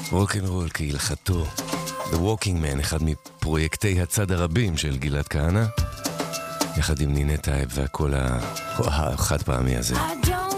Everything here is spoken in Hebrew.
רוק'נ'רול כהלכתו. The Walking Man, אחד מפרויקטי הצד הרבים של גלעד כהנא, יחד עם נינת טייב והכל החד פעמי הזה.